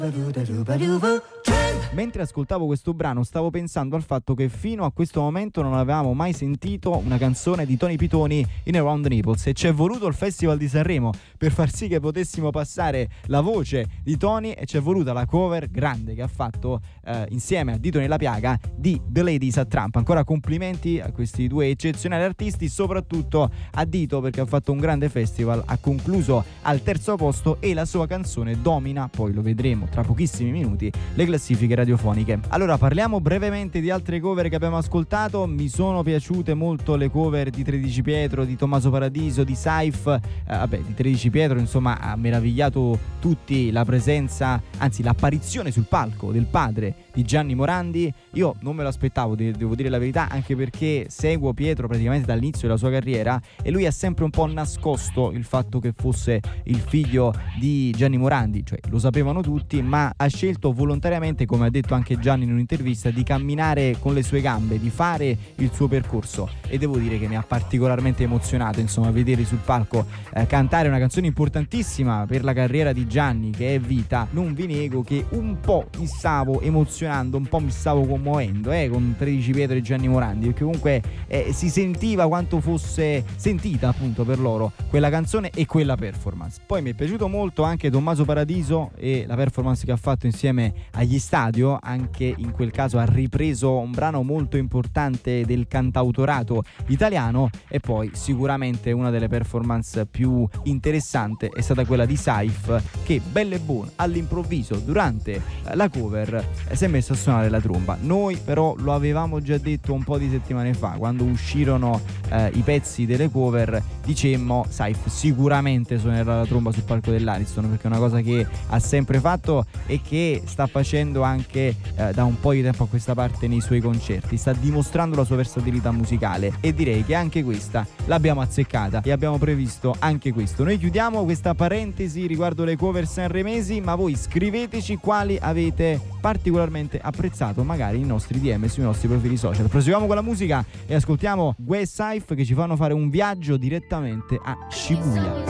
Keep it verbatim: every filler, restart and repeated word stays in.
Mentre ascoltavo questo brano stavo pensando al fatto che fino a questo momento non avevamo mai sentito una canzone di Tony Pitoni in Around the Naples, e ci è voluto il Festival di Sanremo per far sì che potessimo passare la voce di Tony, e ci è voluta la cover grande che ha fatto eh, insieme a Dito nella piaga di The Ladies at Trump. Ancora complimenti a questi due eccezionali artisti, soprattutto a Dito perché ha fatto un grande festival, ha concluso al terzo posto e la sua canzone domina, poi lo vedremo tra pochissimi minuti, le classifiche radiofoniche. Allora parliamo brevemente di altre cover che abbiamo ascoltato. Mi sono piaciute molto le cover di Tredici Pietro, di Tommaso Paradiso, di Saif. Eh, vabbè, di Tredici Pietro insomma ha meravigliato tutti la presenza, anzi l'apparizione sul palco del padre di Gianni Morandi. Io non me lo aspettavo, devo dire la verità, anche perché seguo Pietro praticamente dall'inizio della sua carriera e lui ha sempre un po' nascosto il fatto che fosse il figlio di Gianni Morandi, cioè lo sapevano tutti, ma ha scelto volontariamente, come ha detto anche Gianni in un'intervista, di camminare con le sue gambe, di fare il suo percorso, e devo dire che mi ha particolarmente emozionato insomma vedere sul palco eh, cantare una canzone importantissima per la carriera di Gianni che è Vita. Non vi nego che un po' mi stavo emozionando, un po' mi stavo commuovendo eh, con Tredici Pietro e Gianni Morandi, perché comunque eh, si sentiva quanto fosse sentita appunto per loro quella canzone e quella performance. Poi mi è piaciuto molto anche Tommaso Paradiso e la performance che ha fatto insieme agli Stadio. Anche in quel caso ha ripreso un brano molto importante del cantautorato italiano, e poi sicuramente una delle performance più interessanti è stata quella di Saif, che belle e buone all'improvviso durante la cover si è messo a suonare la tromba. Noi però lo avevamo già detto un po' di settimane fa, quando uscirono eh, i pezzi delle cover, dicemmo Saif sicuramente suonerà la tromba sul palco dell'Ariston, perché è una cosa che ha sempre fatto e che sta facendo anche eh, da un po' di tempo a questa parte nei suoi concerti, sta dimostrando la sua versatilità musicale, e direi che anche questa l'abbiamo azzeccata e abbiamo previsto anche questo. Noi chiudiamo questa parentesi riguardo le cover sanremesi, ma voi scriveteci quali avete particolarmente apprezzato magari i nostri D M sui nostri profili social. Proseguiamo con la musica e ascoltiamo Gue e Saif che ci fanno fare un viaggio direttamente a Shibuya.